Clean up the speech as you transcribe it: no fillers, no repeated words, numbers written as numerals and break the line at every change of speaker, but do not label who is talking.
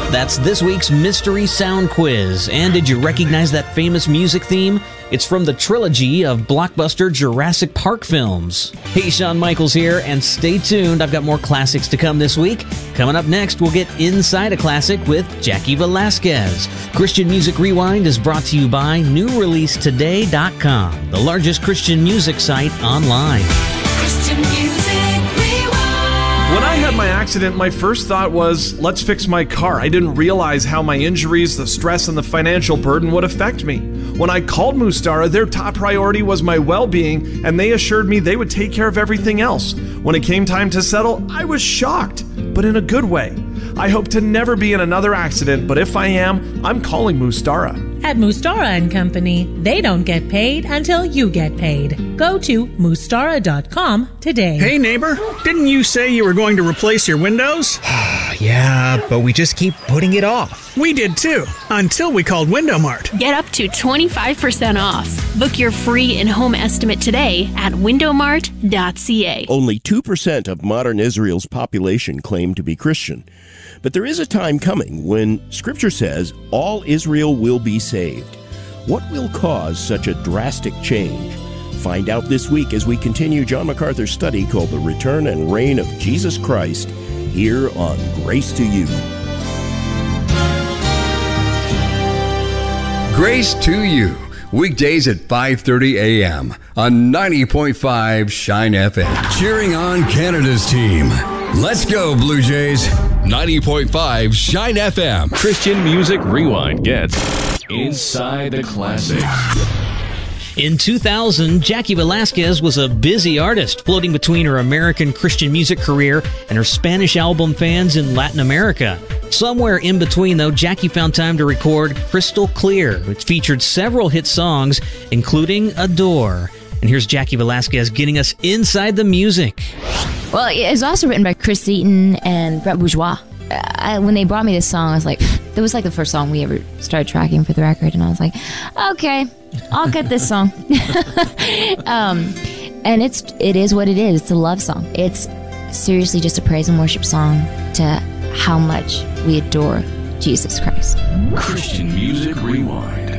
That's this week's Mystery Sound Quiz. And did you recognize that famous music theme? It's from the trilogy of blockbuster Jurassic Park films. Hey, Shawn Michaels here, and stay tuned. I've got more classics to come this week. Coming up next, we'll get inside a classic with Jackie Velasquez. Christian Music Rewind is brought to you by NewReleaseToday.com, the largest Christian music site online.
Christian Music Rewind.
When I had my accident, my first thought was, let's fix my car. I didn't realize how my injuries, the stress, and the financial burden would affect me. When I called Mustara, their top priority was my well-being, and they assured me they would take care of everything else. When it came time to settle, I was shocked, but in a good way. I hope to never be in another accident, but if I am, I'm calling Mustara.
At Mustara & Company, they don't get paid until you get paid. Go to Mustara.com today.
Hey neighbor, didn't you say you were going to replace your windows?
Yeah, but we just keep putting it off.
We did too, until we called Window Mart.
Get up to 25% off. Book your free in-home estimate today at windowmart.ca.
Only 2% of modern Israel's population claim to be Christian. But there is a time coming when Scripture says all Israel will be saved. What will cause such a drastic change? Find out this week as we continue John MacArthur's study called The Return and Reign of Jesus Christ here on Grace to You.
Grace to You, weekdays at 5:30 a.m. on 90.5 Shine FM. Cheering on Canada's team. Let's go, Blue Jays. 90.5 Shine FM.
Christian Music Rewind gets Inside the Classics.
In 2000, Jackie Velasquez was a busy artist, floating between her American Christian music career and her Spanish album fans in Latin America. Somewhere in between, though, Jackie found time to record Crystal Clear, which featured several hit songs, including Adore. And here's Jackie Velasquez getting us inside the music.
Well, it was also written by Chris Eaton and Brent Bourgeois. When they brought me this song, I was like, that was like the first song we ever started tracking for the record, and I was like, okay, I'll get this song. And it is what it is. It's a love song. It's seriously just a praise and worship song to how much we adore Jesus Christ.
Christian Music Rewind.